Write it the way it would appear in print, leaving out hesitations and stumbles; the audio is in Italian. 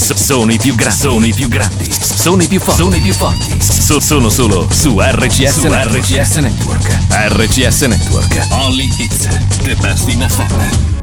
Sono i più grandi, sono i più grandi, sono i più forti, sono i più forti. Sono solo su RCS Network. RCS Network. RCS Network. Only hits, the best in FM.